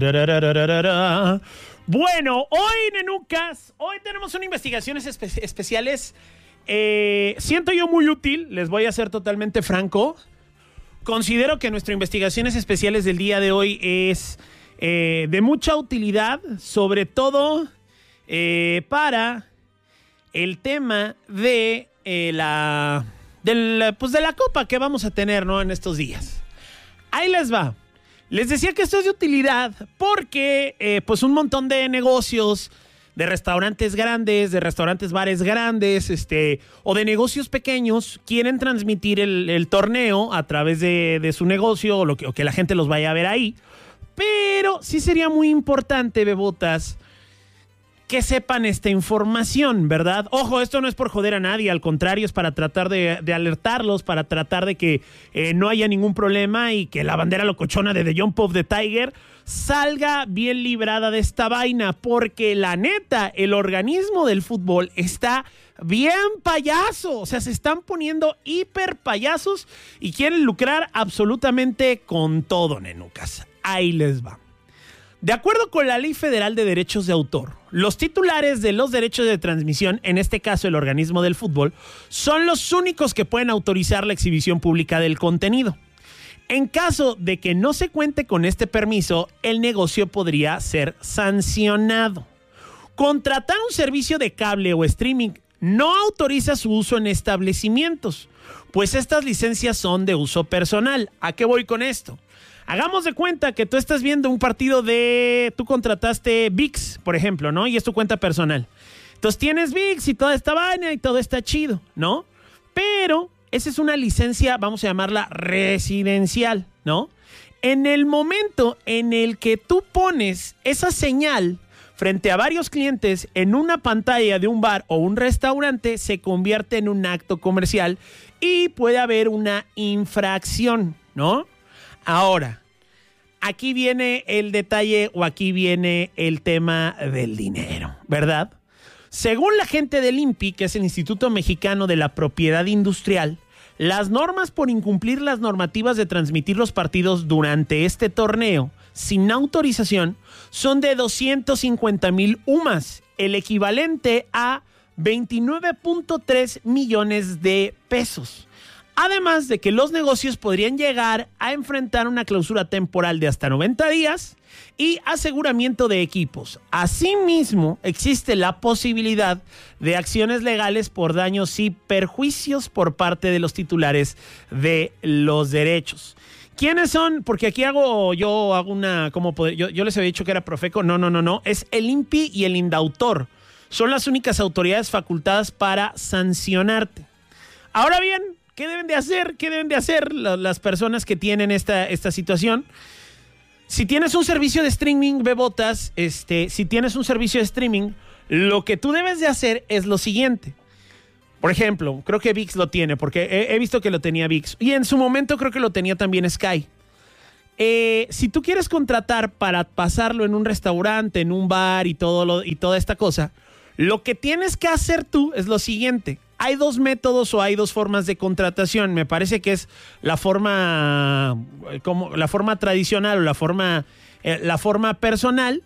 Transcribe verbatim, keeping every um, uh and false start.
Bueno, hoy, nenucas, hoy tenemos unas investigaciones espe- especiales. Eh, siento yo muy útil, les voy a ser totalmente franco. Considero que nuestras investigaciones especiales del día de hoy es eh, de mucha utilidad, sobre todo eh, para el tema de eh, la, del, pues de la copa que vamos a tener, ¿no?, en estos días. Ahí les va. Les decía que esto es de utilidad porque eh, pues un montón de negocios, de restaurantes grandes, de restaurantes bares grandes, este, o de negocios pequeños quieren transmitir el, el torneo a través de, de su negocio o, lo que, o que la gente los vaya a ver ahí. Pero sí sería muy importante, bebotas, que sepan esta información, ¿verdad? Ojo, esto no es por joder a nadie, al contrario, es para tratar de, de alertarlos, para tratar de que eh, no haya ningún problema y que la bandera locochona de The Jump of the Tiger salga bien librada de esta vaina, porque la neta, el organismo del fútbol está bien payaso, o sea, se están poniendo hiper payasos y quieren lucrar absolutamente con todo, nenucas. Ahí les va. De acuerdo con la Ley Federal de Derechos de Autor, los titulares de los derechos de transmisión, en este caso el organismo del fútbol, son los únicos que pueden autorizar la exhibición pública del contenido. En caso de que no se cuente con este permiso, el negocio podría ser sancionado. Contratar un servicio de cable o streaming no autoriza su uso en establecimientos, pues estas licencias son de uso personal. ¿A qué voy con esto? Hagamos de cuenta que tú estás viendo un partido de... Tú contrataste V I X, por ejemplo, ¿no? Y es tu cuenta personal. Entonces tienes V I X y toda esta vaina y todo está chido, ¿no? Pero esa es una licencia, vamos a llamarla residencial, ¿no? En el momento en el que tú pones esa señal frente a varios clientes en una pantalla de un bar o un restaurante, se convierte en un acto comercial y puede haber una infracción, ¿no? Ahora, aquí viene el detalle o aquí viene el tema del dinero, ¿verdad? Según la gente del I N P I, que es el Instituto Mexicano de la Propiedad Industrial, las normas por incumplir las normativas de transmitir los partidos durante este torneo sin autorización son de doscientos cincuenta mil U M A S, el equivalente a veintinueve punto tres millones de pesos. Además de que los negocios podrían llegar a enfrentar una clausura temporal de hasta noventa días y aseguramiento de equipos. Asimismo, existe la posibilidad de acciones legales por daños y perjuicios por parte de los titulares de los derechos. ¿Quiénes son? Porque aquí hago, yo hago una, como poder, yo, yo les había dicho que era Profeco. No, no, no, no. Es el I N P I y el INDAUTOR. Son las únicas autoridades facultadas para sancionarte. Ahora bien, ¿qué deben de hacer? ¿Qué deben de hacer las personas que tienen esta, esta situación? Si tienes un servicio de streaming, bebotas, este, si tienes un servicio de streaming, lo que tú debes de hacer es lo siguiente. Por ejemplo, creo que V I X lo tiene, porque he, he visto que lo tenía V I X. Y en su momento creo que lo tenía también Sky. Eh, si tú quieres contratar para pasarlo en un restaurante, en un bar y, todo lo, y toda esta cosa, lo que tienes que hacer tú es lo siguiente. Hay dos métodos o hay dos formas de contratación. Me parece que es la forma como la forma tradicional o la forma eh, la forma personal,